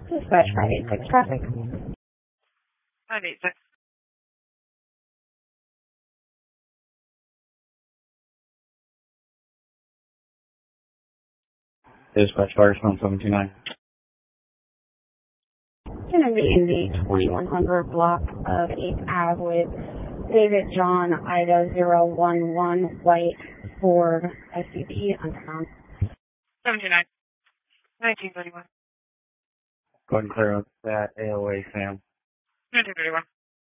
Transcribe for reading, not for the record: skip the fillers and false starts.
Dispatch 586 traffic. 586. Dispatch Firestone 729. Going to be in the 2100 block of 8th Ave with David John Ida 011 White Ford SUV unfound. 729. 1931. Go ahead and clear up that AOA, Sam. 1931.